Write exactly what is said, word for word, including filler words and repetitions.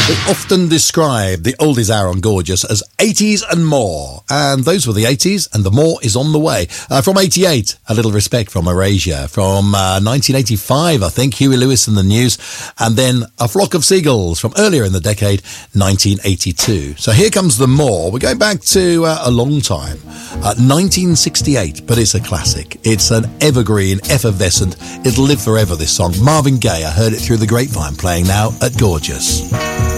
We often describe the oldies hour on Gorgeous as eighties and more. And those were the eighties, and the more is on the way. Uh, from eighty-eight, A Little Respect from Erasure. From uh, nineteen eighty-five, I think, Huey Lewis and the News. And then A Flock of Seagulls from earlier in the decade, nineteen eighty-two. So here comes the more. We're going back to uh, a long time. Uh, nineteen sixty-eight, but it's a classic. It's an evergreen, effervescent. It'll live forever, this song. Marvin Gaye, I heard it through the grapevine, playing now at Gorgeous.